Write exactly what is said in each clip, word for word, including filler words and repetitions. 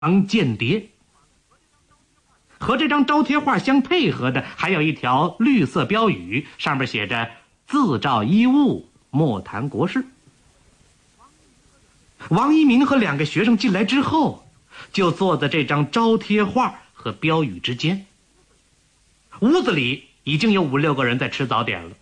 间谍。和这张招贴画相配合的还有一条绿色标语，上面写着“自照衣物，莫谈国事”。王一民和两个学生进来之后，就坐在这张招贴画和标语之间。屋子里已经有五六个人在吃早点了。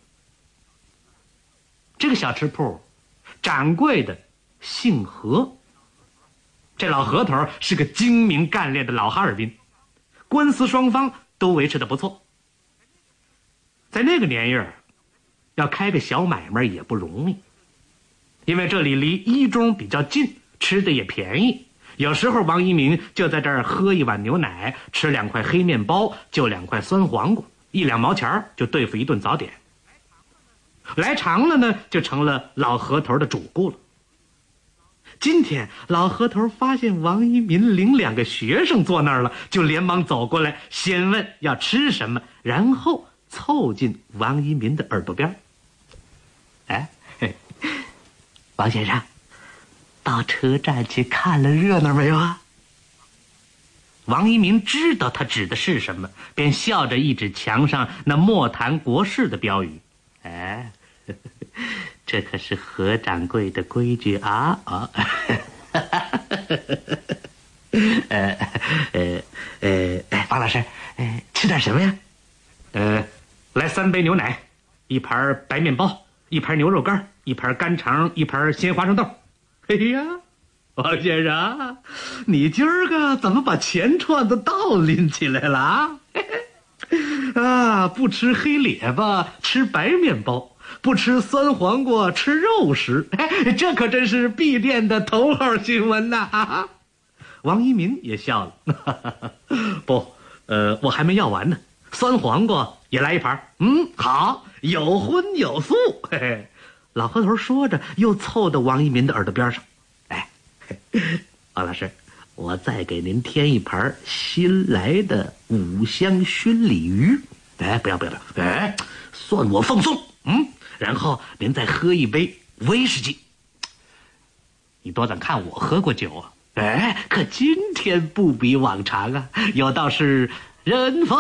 这个小吃铺，掌柜的姓何。这老何头是个精明干练的老哈尔滨，官司双方都维持得不错。在那个年月，要开个小买卖也不容易，因为这里离一中比较近，吃的也便宜。有时候王一鸣就在这儿喝一碗牛奶，吃两块黑面包，就两块酸黄瓜，一两毛钱就对付一顿早点。来长了呢，就成了老何头的主顾了。今天老何头发现王一民领两个学生坐那儿了，就连忙走过来，先问要吃什么，然后凑近王一民的耳朵边。哎，王先生，到车站去看了热闹没有啊？王一民知道他指的是什么，便笑着一指墙上那莫谈国事的标语。哎，这可是何掌柜的规矩啊！啊、哦，呃呃呃，哎，王老师，呃，吃点什么呀？呃，来三杯牛奶，一盘白面包，一盘牛肉干，一盘干肠，一盘鲜花生豆。哎呀，王先生，你今儿个怎么把钱串子倒拎起来了啊？啊，不吃黑列巴，吃白面包；不吃酸黄瓜，吃肉食。哎，这可真是闭店的头号新闻呐！啊，王一鸣也笑了。不，呃，我还没要完呢，酸黄瓜也来一盘。嗯，好，有荤有素。嘿嘿，老何头说着，又凑到王一鸣的耳朵边上。哎，王老师，我再给您添一盘新来的五香熏鲤鱼。哎，不要不要不要，哎，算我奉送。嗯，然后您再喝一杯威士忌。你多咱看我喝过酒啊？哎，可今天不比往常啊，有道是人逢